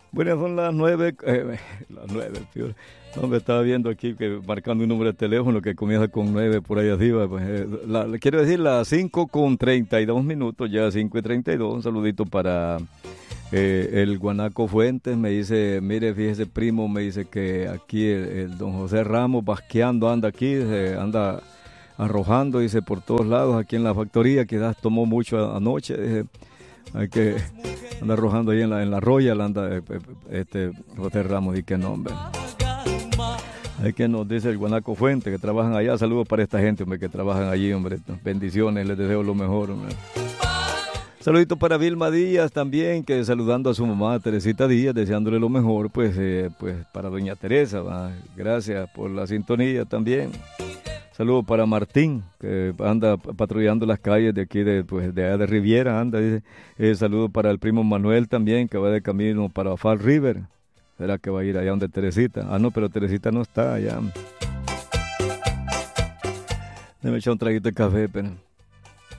Bueno, son las 9, las 9, peor. No, me estaba viendo aquí que marcando un número de teléfono que comienza con 9 por ahí arriba. Pues, quiero decir las 5 con 32 minutos, ya 5:32. Un saludito para el Guanaco Fuentes. Me dice, mire, fíjese primo, me dice que aquí el don José Ramos basqueando anda aquí, anda arrojando, dice, por todos lados aquí en la factoría. Quizás tomó mucho anoche, dice. Hay que andar arrojando ahí en la Royal, anda José Ramos, y qué nombre. Hay que nos dice el Guanaco Fuente, que trabajan allá. Saludos para esta gente, hombre, que trabajan allí, hombre. Bendiciones, les deseo lo mejor, hombre. Saludito para Vilma Díaz también, que saludando a su mamá Teresita Díaz, deseándole lo mejor, pues para doña Teresa, ¿va? Gracias por la sintonía también. Saludos para Martín, que anda patrullando las calles de aquí, de allá de Riviera, anda, dice. Saludos para el primo Manuel también, que va de camino para Fall River. ¿Será que va a ir allá donde Teresita? Ah, no, pero Teresita no está allá. Déjame echar un traguito de café, pero...